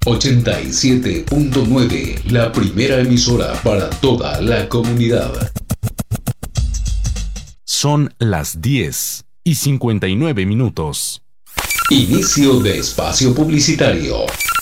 87.9, la primera emisora para toda la comunidad. Son las 10:59. Inicio de espacio publicitario.